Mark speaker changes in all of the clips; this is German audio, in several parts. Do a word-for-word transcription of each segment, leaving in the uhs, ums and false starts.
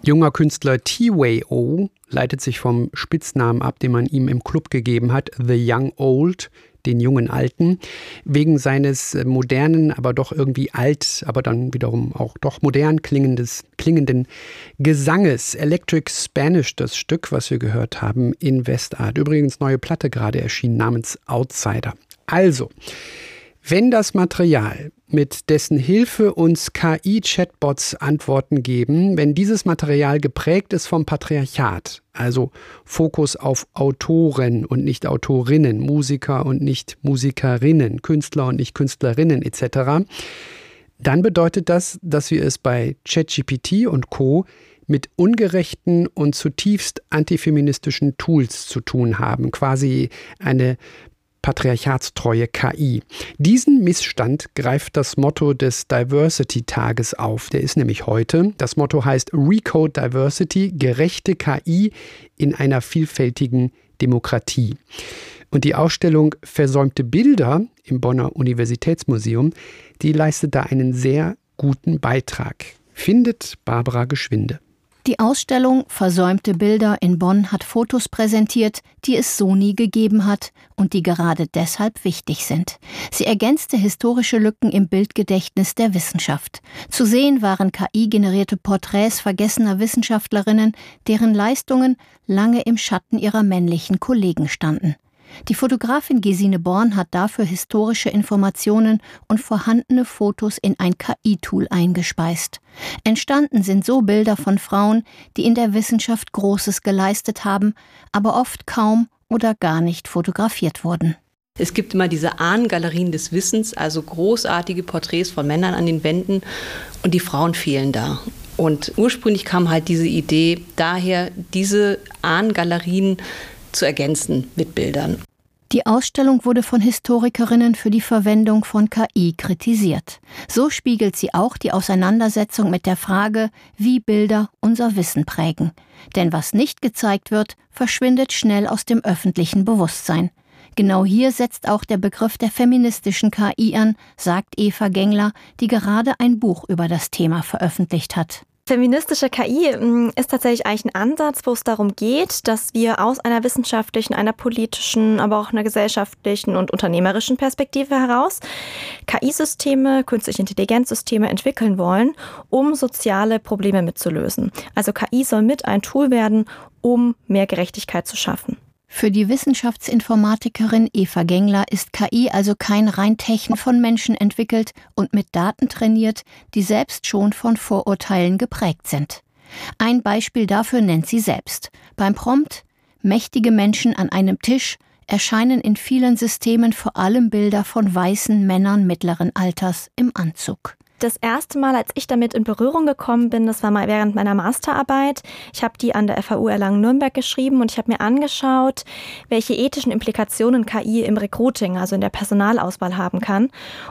Speaker 1: Junger Künstler T Y O leitet sich vom Spitznamen ab, den man ihm im Club gegeben hat, The Young Old, den jungen Alten, wegen seines modernen, aber doch irgendwie alt, aber dann wiederum auch doch modern klingendes, klingenden Gesanges. Electric Spanish, das Stück, was wir gehört haben, in Westart. Übrigens neue Platte gerade erschienen namens Outsider. Also, wenn das Material, mit dessen Hilfe uns K I-Chatbots Antworten geben, wenn dieses Material geprägt ist vom Patriarchat, also Fokus auf Autoren und nicht Autorinnen, Musiker und nicht Musikerinnen, Künstler und nicht Künstlerinnen et cetera, dann bedeutet das, dass wir es bei ChatGPT und Co. mit ungerechten und zutiefst antifeministischen Tools zu tun haben, quasi eine patriarchatstreue K I. Diesen Missstand greift das Motto des Diversity-Tages auf. Der ist nämlich heute. Das Motto heißt Recode Diversity, gerechte K I in einer vielfältigen Demokratie. Und die Ausstellung Versäumte Bilder im Bonner Universitätsmuseum, die leistet da einen sehr guten Beitrag. Findet Barbara Geschwinde.
Speaker 2: Die Ausstellung Versäumte Bilder in Bonn hat Fotos präsentiert, die es so nie gegeben hat und die gerade deshalb wichtig sind. Sie ergänzte historische Lücken im Bildgedächtnis der Wissenschaft. Zu sehen waren K I-generierte Porträts vergessener Wissenschaftlerinnen, deren Leistungen lange im Schatten ihrer männlichen Kollegen standen. Die Fotografin Gesine Born hat dafür historische Informationen und vorhandene Fotos in ein K I-Tool eingespeist. Entstanden sind so Bilder von Frauen, die in der Wissenschaft Großes geleistet haben, aber oft kaum oder gar nicht fotografiert wurden.
Speaker 3: Es gibt immer diese Ahnengalerien des Wissens, also großartige Porträts von Männern an den Wänden, und die Frauen fehlen da. Und ursprünglich kam halt diese Idee daher, diese Ahnengalerien zu ergänzen mit Bildern.
Speaker 2: Die Ausstellung wurde von Historikerinnen für die Verwendung von K I kritisiert. So spiegelt sie auch die Auseinandersetzung mit der Frage, wie Bilder unser Wissen prägen. Denn was nicht gezeigt wird, verschwindet schnell aus dem öffentlichen Bewusstsein. Genau hier setzt auch der Begriff der feministischen K I an, sagt Eva Gengler, die gerade ein Buch über das Thema veröffentlicht hat.
Speaker 4: Feministische K I ist tatsächlich eigentlich ein Ansatz, wo es darum geht, dass wir aus einer wissenschaftlichen, einer politischen, aber auch einer gesellschaftlichen und unternehmerischen Perspektive heraus K I-Systeme, künstliche Intelligenzsysteme entwickeln wollen, um soziale Probleme mitzulösen. Also K I soll mit ein Tool werden, um mehr Gerechtigkeit zu schaffen.
Speaker 2: Für die Wissenschaftsinformatikerin Eva Gengler ist K I also kein rein Technik von Menschen entwickelt und mit Daten trainiert, die selbst schon von Vorurteilen geprägt sind. Ein Beispiel dafür nennt sie selbst. Beim Prompt „Mächtige Menschen an einem Tisch" erscheinen in vielen Systemen vor allem Bilder von weißen Männern mittleren Alters im Anzug.
Speaker 4: Das erste Mal, als ich damit in Berührung gekommen bin, das war mal während meiner Masterarbeit. Ich habe die an der F H U Erlangen-Nürnberg geschrieben und ich habe mir angeschaut, welche ethischen Implikationen K I im Recruiting, also in der Personalauswahl, haben kann.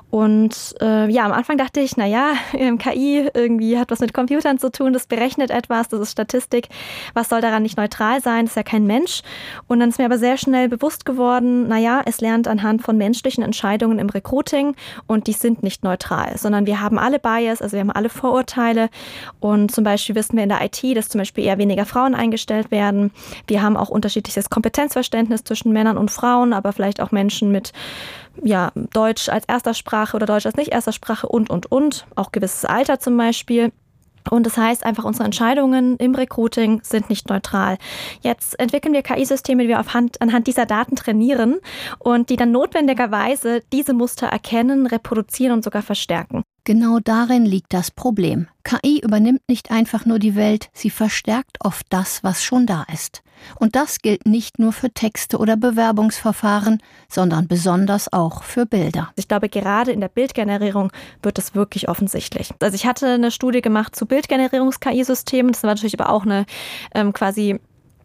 Speaker 4: Und äh, ja, am Anfang dachte ich, naja, K I irgendwie hat was mit Computern zu tun, das berechnet etwas, das ist Statistik. Was soll daran nicht neutral sein? Das ist ja kein Mensch. Und dann ist mir aber sehr schnell bewusst geworden, naja, es lernt anhand von menschlichen Entscheidungen im Recruiting und die sind nicht neutral, sondern wir haben alle Bias, also wir haben alle Vorurteile und zum Beispiel wissen wir in der I T, dass zum Beispiel eher weniger Frauen eingestellt werden. Wir haben auch unterschiedliches Kompetenzverständnis zwischen Männern und Frauen, aber vielleicht auch Menschen mit ja, Deutsch als erster Sprache oder Deutsch als nicht erster Sprache und, und, und. Auch gewisses Alter zum Beispiel. Und das heißt einfach, unsere Entscheidungen im Recruiting sind nicht neutral. Jetzt entwickeln wir K I-Systeme, die wir auf Hand, anhand dieser Daten trainieren und die dann notwendigerweise diese Muster erkennen, reproduzieren und sogar verstärken.
Speaker 2: Genau darin liegt das Problem. K I übernimmt nicht einfach nur die Welt, sie verstärkt oft das, was schon da ist. Und das gilt nicht nur für Texte oder Bewerbungsverfahren, sondern besonders auch für Bilder.
Speaker 4: Ich glaube, gerade in der Bildgenerierung wird es wirklich offensichtlich. Also ich hatte eine Studie gemacht zu Bildgenerierungs-K I-Systemen. Das war natürlich aber auch eine ähm, quasi